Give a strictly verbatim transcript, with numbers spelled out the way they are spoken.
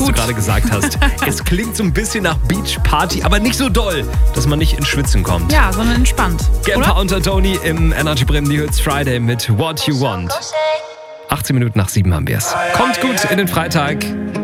was gut. du gerade gesagt hast. Es klingt so ein bisschen nach Beachparty, aber nicht so doll, dass man nicht ins Schwitzen kommt. Ja, sondern entspannt. Gemper und Tony im Energy Bremen, die Hits Friday mit What You Want. achtzehn Minuten nach sieben haben wir es. Kommt gut in den Freitag.